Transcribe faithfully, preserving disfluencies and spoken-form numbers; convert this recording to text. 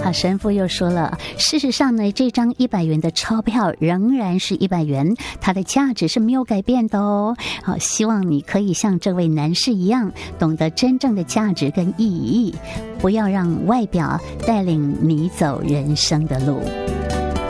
好，神父又说了，事实上呢，这张一百元的钞票仍然是一百元，它的价值是没有改变的哦。好，希望你可以像这位男士一样，懂得真正的价值跟意义，不要让外表带领你走人生的路。